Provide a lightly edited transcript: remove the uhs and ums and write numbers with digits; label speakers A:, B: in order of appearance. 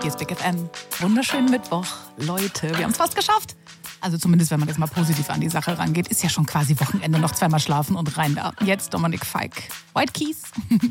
A: Hier ist Big FM. Wunderschönen Mittwoch, Leute. Wir haben es fast geschafft. Also zumindest, wenn man jetzt mal positiv an die Sache rangeht, ist ja schon quasi Wochenende, noch zweimal schlafen und rein da. Jetzt Dominik Feick. White Keys.